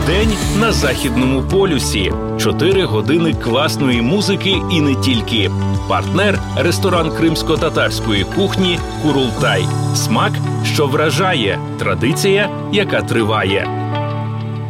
День на Західному полюсі. 4 години класної музики і не тільки. Партнер – ресторан кримсько-татарської кухні «Курултай». Смак, що вражає. Традиція, яка триває.